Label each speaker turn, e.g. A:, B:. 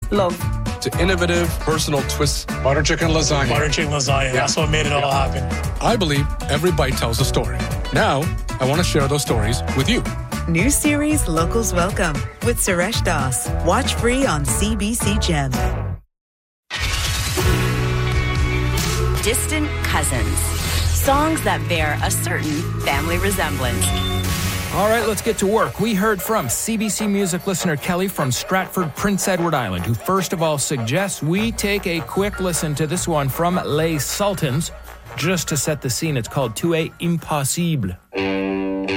A: Love.
B: To innovative, personal twists. Butter chicken lasagna.
C: Butter chicken lasagna. That's what made it all happen.
B: I believe every bite tells a story. Now, I want to share those stories with you.
D: New series Locals Welcome with Suresh Das. Watch free on CBC Gem.
E: Distant cousins. Songs that bear a certain family resemblance.
F: All right, let's get to work. We heard from CBC Music listener Kelly from Stratford, Prince Edward Island, who first of all suggests we take a quick listen to this one from Les Sultans. Just to set the scene, it's called Tu es impossible.